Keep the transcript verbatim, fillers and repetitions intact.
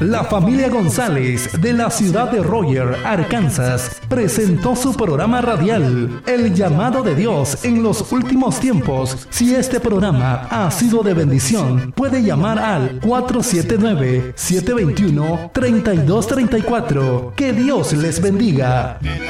La familia González de la ciudad de Roger, Arkansas, presentó su programa radial, El Llamado de Dios en los Últimos Tiempos. Si este programa ha sido de bendición, puede llamar al cuatro siete nueve, siete dos uno, tres dos tres cuatro. Que Dios les bendiga.